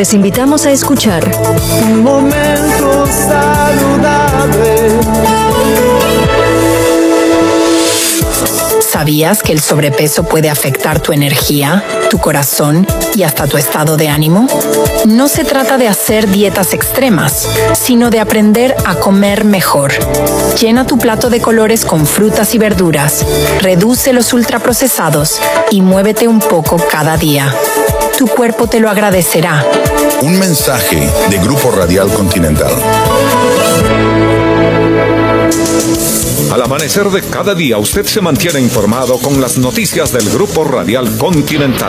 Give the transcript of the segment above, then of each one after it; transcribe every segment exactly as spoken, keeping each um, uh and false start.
Les invitamos a escuchar Un momento saludable. ¿Sabías que el sobrepeso puede afectar tu energía, tu corazón y hasta tu estado de ánimo? No se trata de hacer dietas extremas, sino de aprender a comer mejor. Llena tu plato de colores con frutas y verduras, reduce los ultraprocesados y muévete un poco cada día. Tu cuerpo te lo agradecerá. Un mensaje de Grupo Radial Continental. Al amanecer de cada día, usted se mantiene informado con las noticias del Grupo Radial Continental.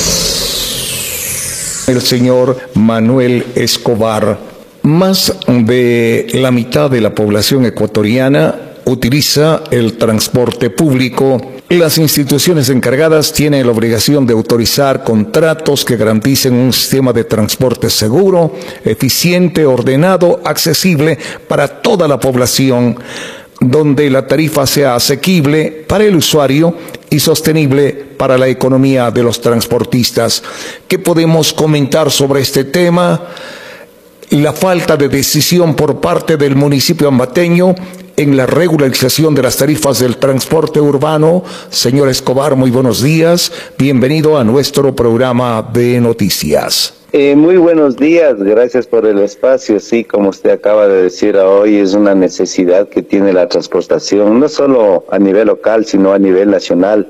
El señor Manuel Escobar. Más de la mitad de la población ecuatoriana utiliza el transporte público. Las instituciones encargadas tienen la obligación de autorizar contratos que garanticen un sistema de transporte seguro, eficiente, ordenado, accesible para toda la población, donde la tarifa sea asequible para el usuario y sostenible para la economía de los transportistas. ¿Qué podemos comentar sobre este tema? La falta de decisión por parte del municipio ambateño en la regularización de las tarifas del transporte urbano. Señor Escobar, muy buenos días. Bienvenido a nuestro programa de noticias. Eh, muy buenos días, gracias por el espacio. Sí, como usted acaba de decir hoy, es una necesidad que tiene la transportación, no solo a nivel local, sino a nivel nacional,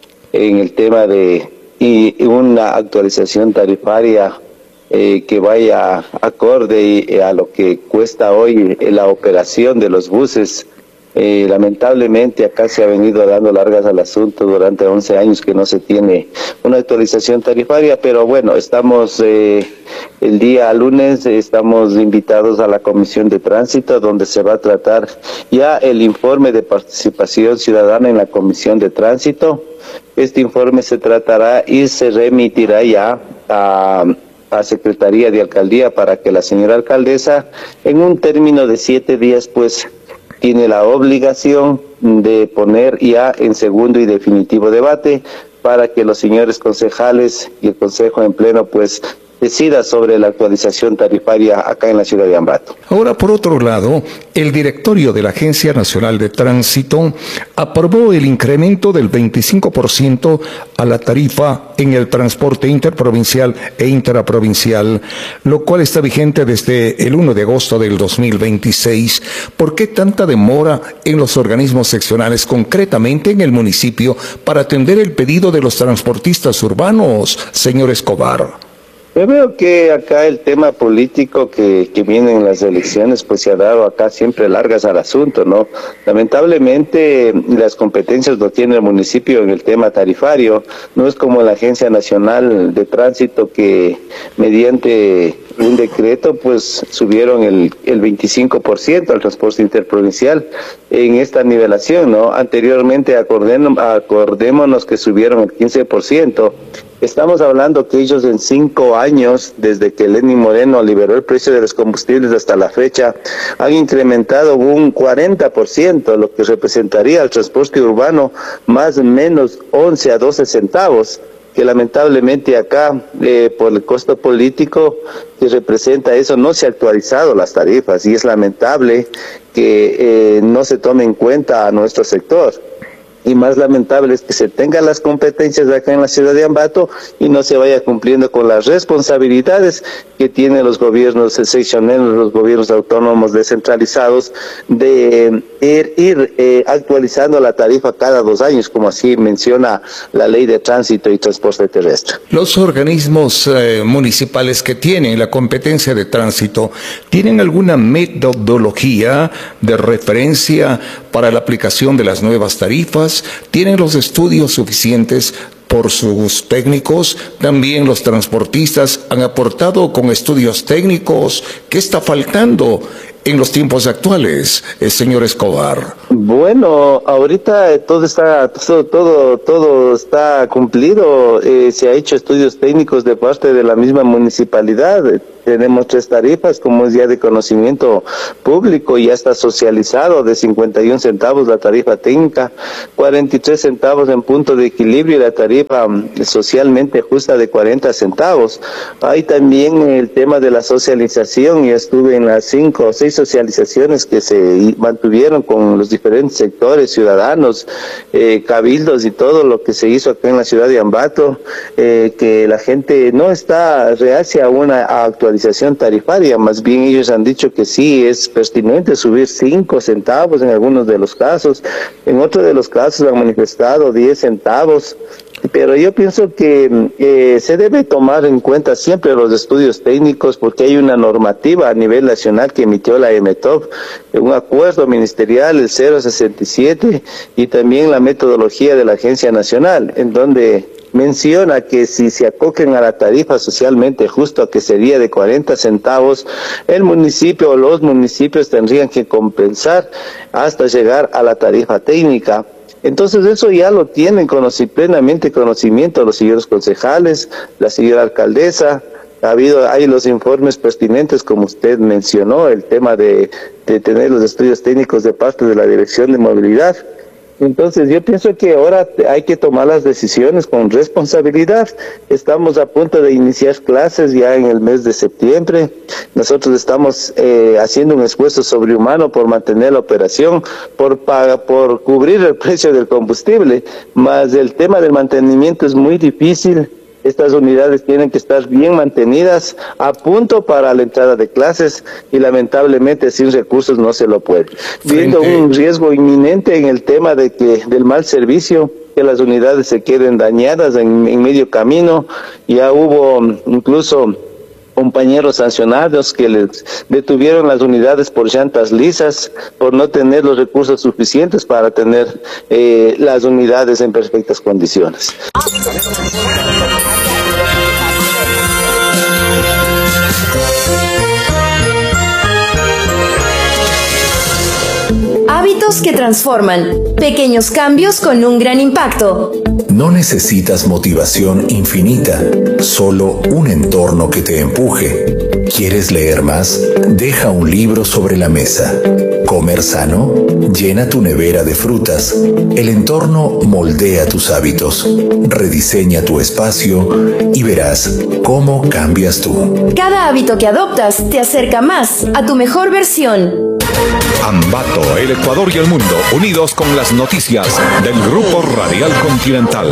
en el tema de y, y una actualización tarifaria eh, que vaya acorde y, a lo que cuesta hoy la operación de los buses. Eh, lamentablemente acá se ha venido dando largas al asunto durante once años que no se tiene una actualización tarifaria, pero bueno, estamos eh, el día lunes, estamos invitados a la Comisión de Tránsito, donde se va a tratar ya el informe de participación ciudadana en la Comisión de Tránsito. Este informe se tratará y se remitirá ya a... a Secretaría de Alcaldía para que la señora alcaldesa, en un término de siete días, pues tiene la obligación de poner ya en segundo y definitivo debate para que los señores concejales y el Consejo en pleno pues decida sobre la actualización tarifaria acá en la ciudad de Ambato. Ahora, por otro lado, el directorio de la Agencia Nacional de Tránsito aprobó el incremento del veinticinco por ciento a la tarifa en el transporte interprovincial e intraprovincial, lo cual está vigente desde el primero de agosto del dos mil veintiséis. ¿Por qué tanta demora en los organismos seccionales, concretamente en el municipio, para atender el pedido de los transportistas urbanos, señor Escobar? Yo veo que acá el tema político que, que viene en las elecciones pues se ha dado acá siempre largas al asunto, ¿no? Lamentablemente las competencias lo tiene el municipio en el tema tarifario, no es como la Agencia Nacional de Tránsito que mediante un decreto pues subieron el, el veinticinco por ciento al transporte interprovincial en esta nivelación, ¿no? Anteriormente acordémonos, acordémonos que subieron el quince por ciento. Estamos hablando que ellos en cinco años, desde que Lenín Moreno liberó el precio de los combustibles hasta la fecha, han incrementado un cuarenta por ciento, lo que representaría al transporte urbano más o menos once a doce centavos, que lamentablemente acá, eh, por el costo político que representa eso, no se ha actualizado las tarifas y es lamentable que eh, no se tome en cuenta a nuestro sector. Y más lamentable es que se tengan las competencias acá en la ciudad de Ambato y no se vaya cumpliendo con las responsabilidades que tienen los gobiernos seccionales, los gobiernos autónomos descentralizados, de ir, ir eh, actualizando la tarifa cada dos años, como así menciona la Ley de Tránsito y Transporte Terrestre. Los organismos eh, municipales que tienen la competencia de tránsito, ¿tienen alguna metodología de referencia para la aplicación de las nuevas tarifas? ¿Tienen los estudios suficientes por sus técnicos? También los transportistas han aportado con estudios técnicos. ¿Qué está faltando en los tiempos actuales, el señor Escobar? Bueno, ahorita todo está todo todo, todo está cumplido. Eh, se ha hecho estudios técnicos de parte de la misma municipalidad. tenemos tres tarifas, como es ya de conocimiento público, ya está socializado, de cincuenta y un centavos la tarifa técnica, cuarenta y tres centavos en punto de equilibrio y la tarifa socialmente justa de cuarenta centavos. Hay también el tema de la socialización, y estuve en las cinco o seis socializaciones que se mantuvieron con los diferentes sectores, ciudadanos, eh, cabildos y todo lo que se hizo acá en la ciudad de Ambato, eh, que la gente no está reacia a una actualización tarifaria, más bien ellos han dicho que sí, es pertinente subir cinco centavos en algunos de los casos, en otros de los casos han manifestado diez centavos, pero yo pienso que eh, se debe tomar en cuenta siempre los estudios técnicos, porque hay una normativa a nivel nacional que emitió la M T O P, un acuerdo ministerial, el cero sesenta y siete, y también la metodología de la Agencia Nacional, en donde menciona que si se acogen a la tarifa socialmente justa, que sería de cuarenta centavos, el municipio o los municipios tendrían que compensar hasta llegar a la tarifa técnica. Entonces eso ya lo tienen conoci- plenamente conocimiento los señores concejales, la señora alcaldesa. Ha habido, hay los informes pertinentes, como usted mencionó, el tema de, de tener los estudios técnicos de parte de la Dirección de Movilidad. Entonces yo pienso que ahora hay que tomar las decisiones con responsabilidad. Estamos a punto de iniciar clases ya en el mes de septiembre. Nosotros estamos eh, haciendo un esfuerzo sobrehumano por mantener la operación, por, paga, por cubrir el precio del combustible, más el tema del mantenimiento es muy difícil. Estas unidades tienen que estar bien mantenidas, a punto para la entrada de clases, y lamentablemente sin recursos no se lo puede. Viendo un riesgo inminente en el tema de que del mal servicio, que las unidades se queden dañadas en, en medio camino. Ya hubo incluso compañeros sancionados que les detuvieron las unidades por llantas lisas, por no tener los recursos suficientes para tener eh, las unidades en perfectas condiciones. Hábitos que transforman. Pequeños cambios con un gran impacto. No necesitas motivación infinita, solo un entorno que te empuje. ¿Quieres leer más? Deja un libro sobre la mesa. ¿Comer sano? Llena tu nevera de frutas. El entorno moldea tus hábitos. Rediseña tu espacio y verás cómo cambias tú. Cada hábito que adoptas te acerca más a tu mejor versión. Ambato, el Ecuador y el mundo, unidos con las noticias del Grupo Radial Continental.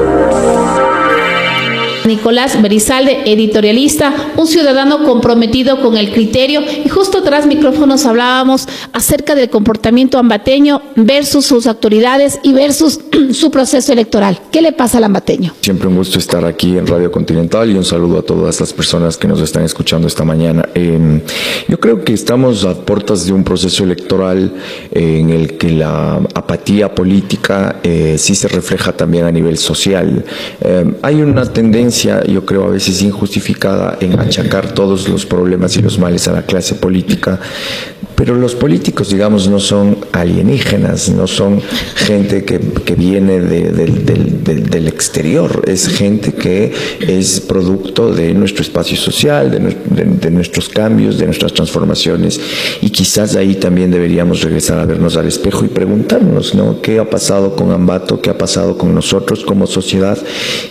Nicolás Berizalde, editorialista, un ciudadano comprometido con el criterio, y justo tras micrófonos hablábamos acerca del comportamiento ambateño versus sus autoridades y versus su proceso electoral. ¿Qué le pasa al ambateño? Siempre un gusto estar aquí en Radio Continental y un saludo a todas las personas que nos están escuchando esta mañana. Eh, yo creo que estamos a puertas de un proceso electoral eh, en el que la apatía política eh, sí se refleja también a nivel social. Eh, hay una tendencia, yo creo a veces injustificada, en achacar todos los problemas y los males a la clase política, pero los políticos, digamos, no son alienígenas, no son gente que, que viene de, de, de, de, del exterior, es gente que es producto de nuestro espacio social, de, de, de nuestros cambios, de nuestras transformaciones, y quizás ahí también deberíamos regresar a vernos al espejo y preguntarnos, ¿no?, qué ha pasado con Ambato, qué ha pasado con nosotros como sociedad,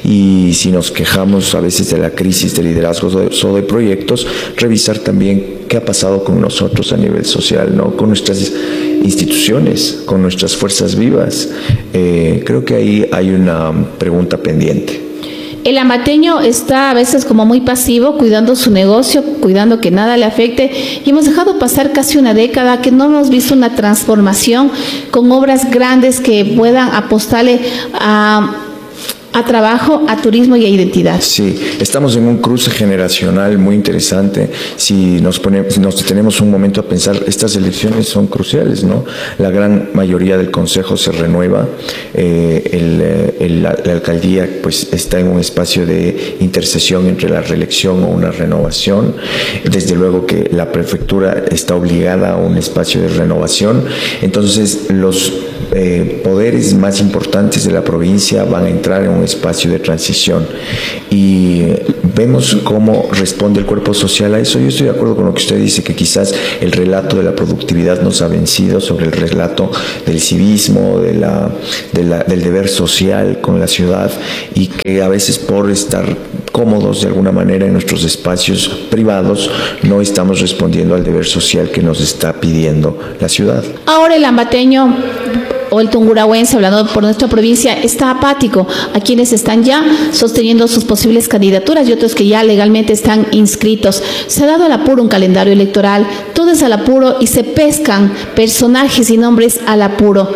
y si nos quejamos a veces de la crisis de liderazgo o de proyectos, revisar también qué ha pasado con nosotros a nivel social, ¿no?, con nuestras instituciones, con nuestras fuerzas vivas. Eh, creo que ahí hay una pregunta pendiente. El ambateño está a veces como muy pasivo, cuidando su negocio, cuidando que nada le afecte, y hemos dejado pasar casi una década que no hemos visto una transformación con obras grandes que puedan apostarle a... a trabajo, a turismo y a identidad. Sí, estamos en un cruce generacional muy interesante. Si nos ponemos, si nos detenemos un momento a pensar, estas elecciones son cruciales, ¿no? La gran mayoría del consejo se renueva, eh, el, el, la, la alcaldía pues está en un espacio de intercesión entre la reelección o una renovación. Desde luego que la prefectura está obligada a un espacio de renovación. Entonces los eh, poderes más importantes de la provincia van a entrar en un espacio de transición. Y vemos cómo responde el cuerpo social a eso. Yo estoy de acuerdo con lo que usted dice, que quizás el relato de la productividad nos ha vencido sobre el relato del civismo, de la, de la, del deber social con la ciudad, y que a veces por estar cómodos de alguna manera en nuestros espacios privados no estamos respondiendo al deber social que nos está pidiendo la ciudad. Ahora el ambateño o el tungurahuense, hablando por nuestra provincia, está apático a quienes están ya sosteniendo sus posibles candidaturas y otros que ya legalmente están inscritos. Se ha dado al apuro un calendario electoral, todo es al apuro y se pescan personajes y nombres al apuro.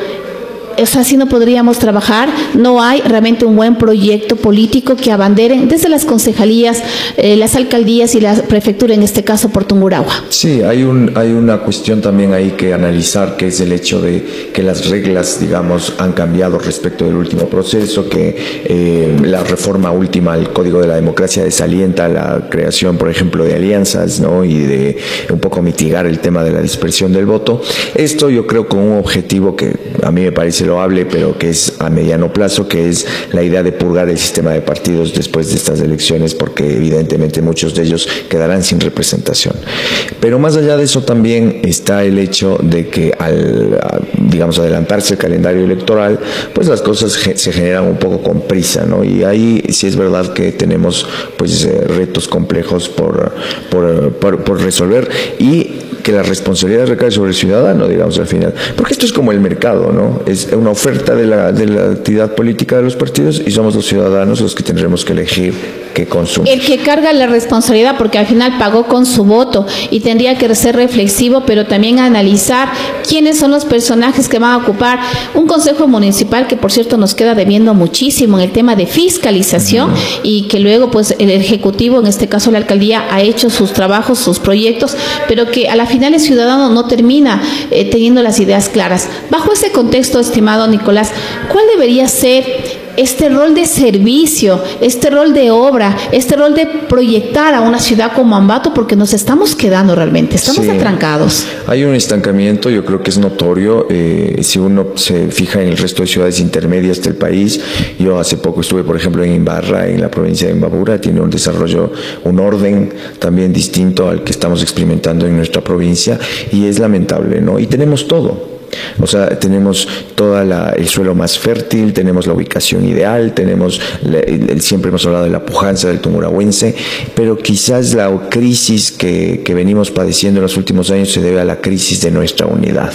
O sea, así no podríamos trabajar. No hay realmente un buen proyecto político que abanderen desde las concejalías, eh, las alcaldías y la prefectura, en este caso por Tungurahua. Sí, hay, un, hay una cuestión también ahí que analizar, que es el hecho de que las reglas, digamos, han cambiado respecto del último proceso, que eh, la reforma última al Código de la Democracia desalienta la creación, por ejemplo, de alianzas, ¿no? Y de un poco mitigar el tema de la dispersión del voto. Esto yo creo con un objetivo que a mí me parece loable, pero que es a mediano plazo, que es la idea de purgar el sistema de partidos después de estas elecciones, porque evidentemente muchos de ellos quedarán sin representación. Pero más allá de eso también está el hecho de que al, digamos, adelantarse el calendario electoral, pues las cosas se generan un poco con prisa, ¿no? Y ahí sí es verdad que tenemos pues retos complejos por, por, por, por resolver, y que la responsabilidad recae sobre el ciudadano, digamos, al final. Porque esto es como el mercado, ¿no? Es una oferta de la, de la actividad política de los partidos y somos los ciudadanos los que tendremos que elegir qué consumir. El que carga la responsabilidad, porque al final pagó con su voto, y tendría que ser reflexivo, pero también analizar quiénes son los personajes que van a ocupar un consejo municipal, que por cierto nos queda debiendo muchísimo en el tema de fiscalización, mm. y que luego pues el ejecutivo, en este caso la alcaldía, ha hecho sus trabajos, sus proyectos, pero que a la final el ciudadano no termina eh, teniendo las ideas claras. Bajo ese contexto, estimado Nicolás, ¿cuál debería ser este rol de servicio, este rol de obra, este rol de proyectar a una ciudad como Ambato? Porque nos estamos quedando realmente, estamos sí, atrancados. Hay un estancamiento, yo creo que es notorio. Eh, si uno se fija en el resto de ciudades intermedias del país, yo hace poco estuve, por ejemplo, en Imbarra, en la provincia de Imbabura, tiene un desarrollo, un orden también distinto al que estamos experimentando en nuestra provincia, y es lamentable, ¿no? Y tenemos todo. O sea, tenemos todo el suelo más fértil, tenemos la ubicación ideal, tenemos, el, siempre hemos hablado de la pujanza del tungurahuense, pero quizás la crisis que, que venimos padeciendo en los últimos años se debe a la crisis de nuestra unidad,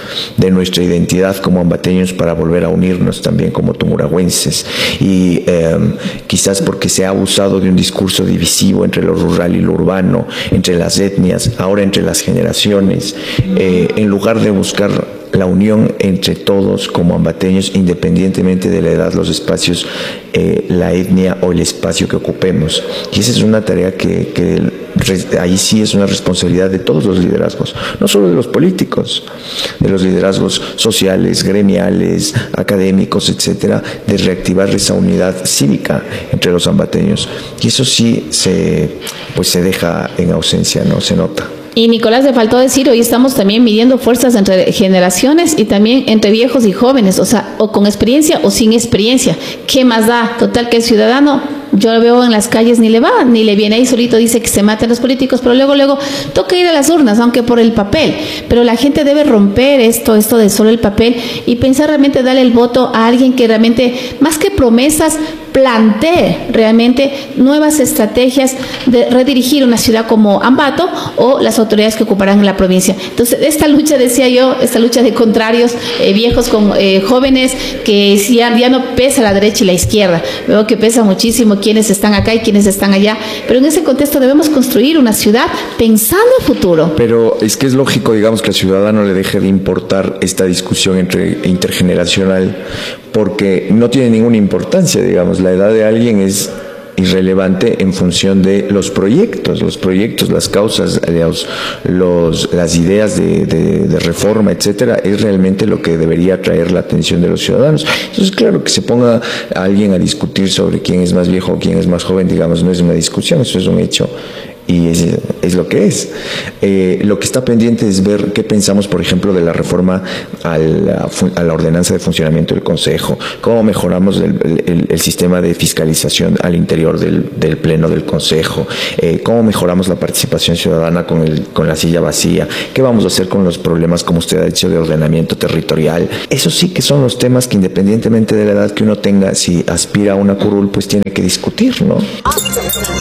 de nuestra identidad como ambateños, para volver a unirnos también como tungurahuenses. Y eh, quizás porque se ha abusado de un discurso divisivo entre lo rural y lo urbano, entre las etnias, ahora entre las generaciones, eh, en lugar de buscar la unión entre todos como ambateños, independientemente de la edad, los espacios, eh, la etnia o el espacio que ocupemos. Y esa es una tarea que, que ahí sí es una responsabilidad de todos los liderazgos, no solo de los políticos, de los liderazgos sociales, gremiales, académicos, etcétera, de reactivar esa unidad cívica entre los ambateños. Y eso sí se, pues se deja en ausencia, ¿no? Se nota. Y Nicolás, le faltó decir, hoy estamos también midiendo fuerzas entre generaciones y también entre viejos y jóvenes, o sea, o con experiencia o sin experiencia. ¿Qué más da? Total, que el ciudadano, yo lo veo en las calles, ni le va, ni le viene ahí solito, dice que se maten los políticos, pero luego, luego toca ir a las urnas, aunque por el papel. Pero la gente debe romper esto, esto de solo el papel, y pensar realmente darle el voto a alguien que realmente, más que promesas, plantee realmente nuevas estrategias de redirigir una ciudad como Ambato o las autoridades que ocuparán en la provincia. Entonces, esta lucha, decía yo, esta lucha de contrarios, eh, viejos con eh, jóvenes, que ya, ya no pesa la derecha y la izquierda, veo que pesa muchísimo quienes están acá y quienes están allá, pero en ese contexto debemos construir una ciudad pensando en futuro. Pero es que es lógico, digamos, que al ciudadano le deje de importar esta discusión entre intergeneracional, porque no tiene ninguna importancia, digamos, la edad de alguien es irrelevante en función de los proyectos, los proyectos, las causas, los, los, las ideas de, de, de reforma, etcétera, es realmente lo que debería atraer la atención de los ciudadanos. Entonces, claro, que se ponga a alguien a discutir sobre quién es más viejo o quién es más joven, digamos, no es una discusión, eso es un hecho y es, es lo que es. Eh, lo que está pendiente es ver qué pensamos, por ejemplo, de la reforma a la, a la ordenanza de funcionamiento del Consejo, cómo mejoramos el, el, el sistema de fiscalización al interior del, del Pleno del Consejo, eh, cómo mejoramos la participación ciudadana con, el, con la silla vacía, qué vamos a hacer con los problemas, como usted ha dicho, de ordenamiento territorial. Eso sí que son los temas que, independientemente de la edad que uno tenga, si aspira a una curul, pues tiene que discutir, ¿no?